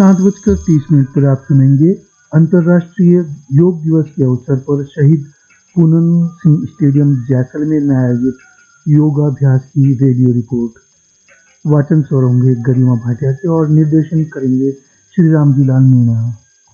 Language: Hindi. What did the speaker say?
7:30 पर आप सुनेंगे अंतर्राष्ट्रीय योग दिवस के अवसर पर शहीद पूनम सिंह स्टेडियम जैसलमेर में आयोजित योगाभ्यास की रेडियो रिपोर्ट। वाचन स्वर होंगे गरिमा भाटिया के और निर्देशन करेंगे श्री राम जी लाल मीणा।